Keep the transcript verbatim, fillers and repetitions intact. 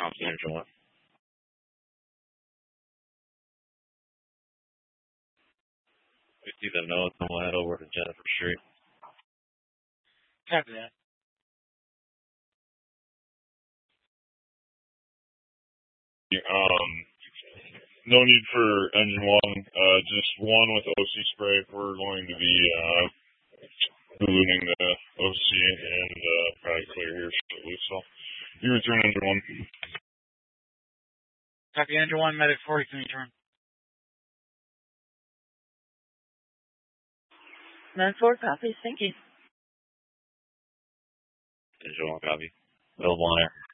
Copy engine one. We see them notes and we'll head over to Jennifer Street. Copy that. Um, no need for engine one, uh, just one with O C spray. We're going to be uh, ballooning the O C and uh, probably clear here shortly. So you return engine one. Copy engine one, medic forty, can you turn? nine four, copy, thank you. Engine one, copy. Available on air.